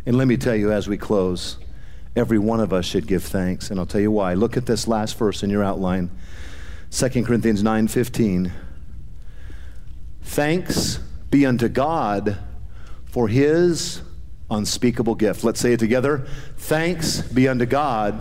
And let me tell you as we close, every one of us should give thanks, and I'll tell you why. Look at this last verse in your outline, 2 Corinthians 9:15. Thanks be unto God for his unspeakable gift. Let's say it together. Thanks be unto God.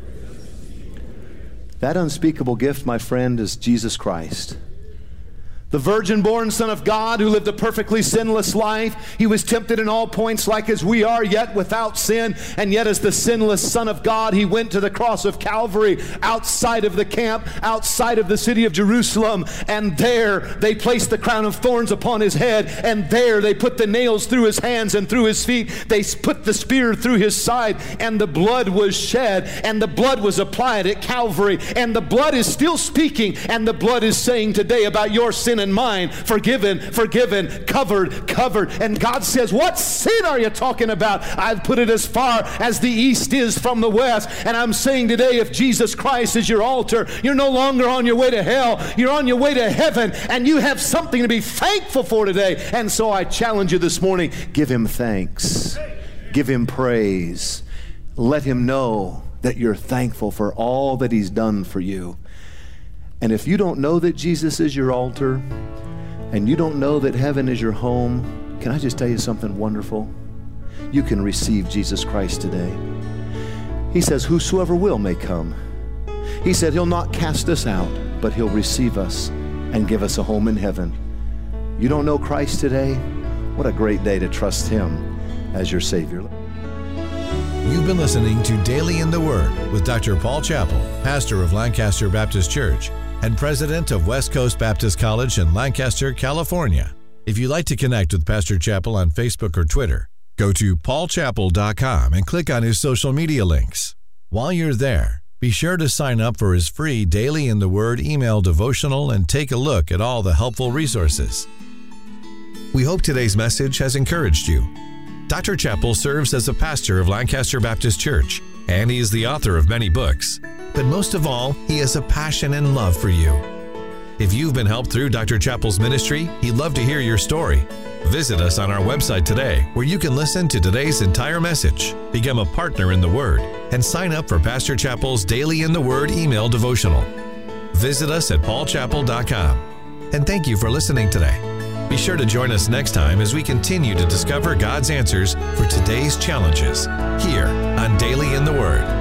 That unspeakable gift, my friend, is Jesus Christ. The virgin-born Son of God who lived a perfectly sinless life. He was tempted in all points like as we are, yet without sin. And yet as the sinless Son of God, he went to the cross of Calvary outside of the camp, outside of the city of Jerusalem. And there they placed the crown of thorns upon his head. And there they put the nails through his hands and through his feet. They put the spear through his side. And the blood was shed. And the blood was applied at Calvary. And the blood is still speaking. And the blood is saying today about your sin and mine, forgiven, covered. And God says, what sin are you talking about? I've put it as far as the east is from the west. And I'm saying today, if Jesus Christ is your altar, you're no longer on your way to hell. You're on your way to heaven, and you have something to be thankful for today. And so I challenge you this morning, give him thanks. Give him praise. Let him know that you're thankful for all that he's done for you. And if you don't know that Jesus is your altar, and you don't know that heaven is your home, can I just tell you something wonderful? You can receive Jesus Christ today. He says, whosoever will may come. He said he'll not cast us out, but he'll receive us and give us a home in heaven. You don't know Christ today? What a great day to trust him as your Savior. You've been listening to Daily in the Word with Dr. Paul Chappell, pastor of Lancaster Baptist Church and president of West Coast Baptist College in Lancaster, California. If you'd like to connect with Pastor Chappell on Facebook or Twitter, go to paulchappell.com and click on his social media links. While you're there, be sure to sign up for his free Daily in the Word email devotional and take a look at all the helpful resources. We hope today's message has encouraged you. Dr. Chappell serves as a pastor of Lancaster Baptist Church, and he is the author of many books. But most of all, he has a passion and love for you. If you've been helped through Dr. Chappell's ministry, he'd love to hear your story. Visit us on our website today, where you can listen to today's entire message, become a partner in the Word, and sign up for Pastor Chappell's Daily in the Word email devotional. Visit us at paulchappell.com. And thank you for listening today. Be sure to join us next time as we continue to discover God's answers for today's challenges here on Daily in the Word.